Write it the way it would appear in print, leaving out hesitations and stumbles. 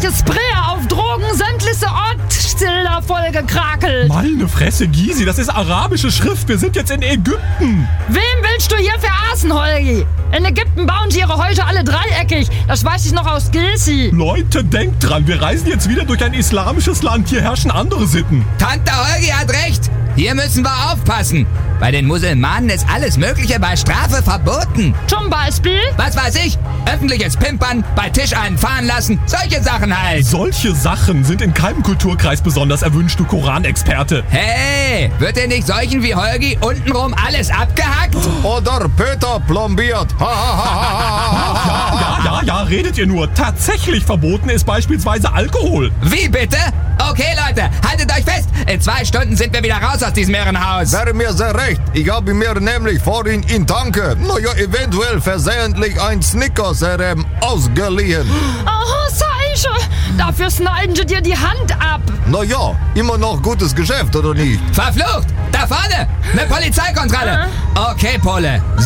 irgendwelche Sprayer auf Drogen, sämtliche Ortsschilder vollgekrakelt. Meine Fresse, Gysi, das ist arabische Schrift. Wir sind jetzt in Ägypten. Wem willst du hier verarschen, Holgi? In Ägypten bauen sie ihre Häuser alle dreieckig. Das weiß ich noch aus Gilsi. Leute, denkt dran, wir reisen jetzt wieder durch ein islamisches Land. Hier herrschen andere Sitten. Tante Holgi hat recht. Hier müssen wir aufpassen. Bei den Musulmanen ist alles Mögliche bei Strafe verboten. Zum Beispiel? Was weiß ich? Öffentliches Pimpern, bei Tisch einen fahren lassen, solche Sachen halt. Solche Sachen sind in keinem Kulturkreis besonders erwünscht, du Koranexperte. Hey, wird denn nicht solchen wie Holgi untenrum alles abgehackt? Oder Peter plombiert. Ja, redet ihr nur. Tatsächlich verboten ist beispielsweise Alkohol. Wie bitte? Okay, Leute, haltet euch fest. In 2 Stunden sind wir wieder raus aus diesem Irrenhaus. Wäre mir sehr recht. Ich habe mir nämlich vorhin in Tanke, eventuell versehentlich ein Snickers ausgeliehen. Aha, Seiche. Dafür schneiden sie dir die Hand ab. Immer noch gutes Geschäft, oder nicht? Verflucht! Da vorne! Eine Polizeikontrolle! Okay, Pole.